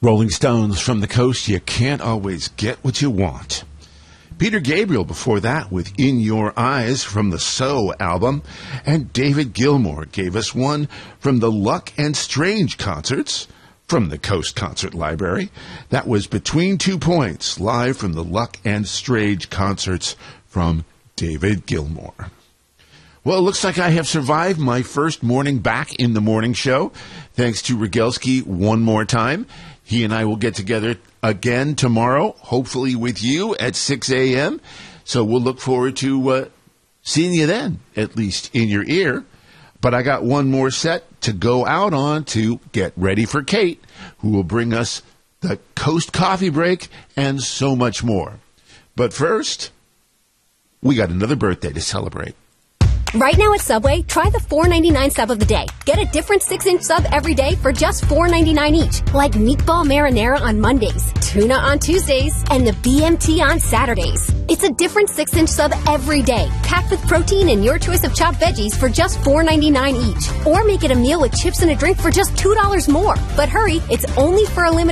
Rolling Stones, From the Coast, you can't always get what you want. Peter Gabriel before that with In Your Eyes from the So album. And David Gilmour gave us one from the Luck and Strange concerts from the Coast Concert Library. That was Between 2 Points, live from the Luck and Strange concerts from David Gilmour. Well, it looks like I have survived my first morning back in the morning show. Thanks to Rogelski one more time. He and I will get together again tomorrow, hopefully with you at 6 a.m. So we'll look forward to seeing you then, at least in your ear. But I got one more set to go out on to get ready for Kate, who will bring us the Coast Coffee Break and so much more. But first, we got another birthday to celebrate. Right now at Subway, try the $4.99 sub of the day. Get a different 6-inch sub every day for just $4.99 each. Like meatball marinara on Mondays, tuna on Tuesdays, and the BMT on Saturdays. It's a different 6-inch sub every day, packed with protein and your choice of chopped veggies for just $4.99 each. Or make it a meal with chips and a drink for just $2 more. But hurry, it's only for a limited